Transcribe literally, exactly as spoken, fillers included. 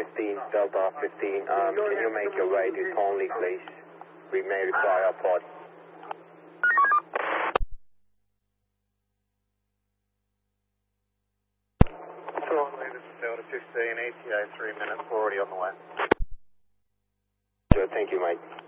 fifteen, Delta fifteen, um, can you make your way to Tonley, please? We may require a pod. Tonley, this is Delta fifteen, E T A three minutes, already on the way. Sure, thank you, mate.